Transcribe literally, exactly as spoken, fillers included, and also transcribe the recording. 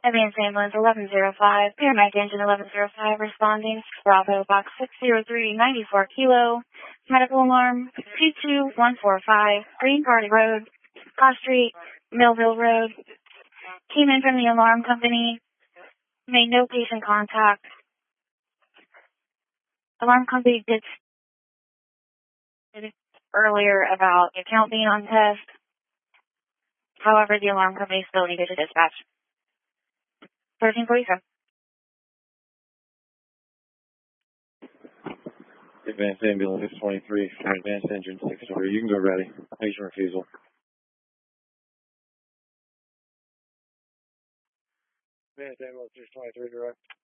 Advanced Ambulance eleven oh five, Paramedic Engine eleven oh five responding, Bravo Box six zero three ninety-four Kilo, Medical Alarm two two one four five, Green Party Road, Cross Street, Millville Road. Came in from the alarm company, made no patient contact. Alarm company did earlier about the account being on test. However, the alarm company still needed to dispatch. thirteen forty-seven. Advanced Ambulance six twenty-three, Advanced Engine six three. You can go ready. Patient refusal. Advanced Ambulance six twenty-three, direct.